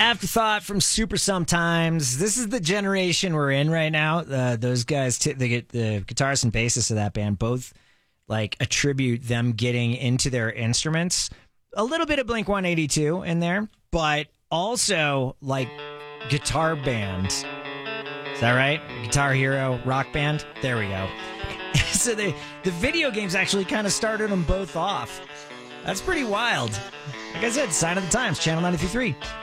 Afterthought from Super Sometimes. This is the generation we're in right now. Those guys, they get the guitarists and bassists of that band, both like attribute them getting into their instruments. A little bit of Blink-182 in there, but also like guitar bands. Is that right? Guitar Hero, rock band? There we go. So the video games actually kind of started them both off. That's pretty wild. Like I said, Sign of the Times, Channel 93.3.